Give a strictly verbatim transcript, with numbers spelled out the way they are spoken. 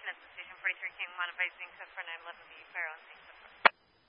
Association, forty-three King, modified zinc code for nine eleven B, Fire on scene.